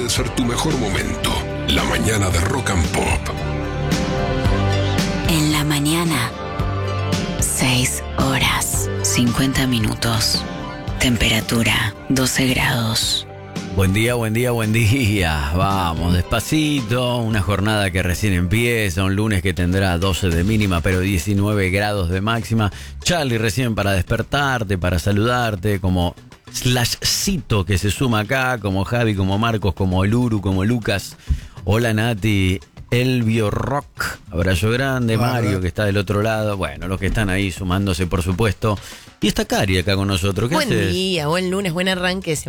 puede ser tu mejor momento. La mañana de Rock and Pop. En la mañana, 6 horas, 50 minutos. Temperatura, 12 grados. Buen día, buen día, buen día. Vamos, despacito. Una jornada que recién empieza. Un lunes que tendrá 12 de mínima, pero 19 grados de máxima. Charlie recién para despertarte, para saludarte, como Slashcito que se suma acá, como Javi, como Marcos, como el Uru, como Lucas. Hola Nati, Elvio Rock, abrazo grande, Mario que está del otro lado. Bueno, los que están ahí sumándose, por supuesto. Y está Cari acá con nosotros. ¿Qué Buen haces? día, buen lunes, buen arranque de semana.